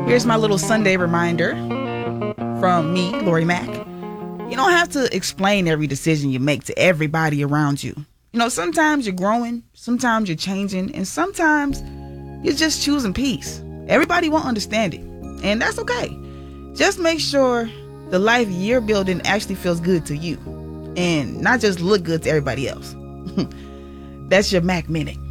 Here's my little Sunday reminder from me, Lori Mack. You don't have to explain every decision you make to everybody around you. You know, sometimes you're growing, sometimes you're changing, and sometimes you're just choosing peace. Everybody won't understand it, and that's okay. Just make sure the life you're building actually feels good to you and not just look good to everybody else. That's your Mac Minute.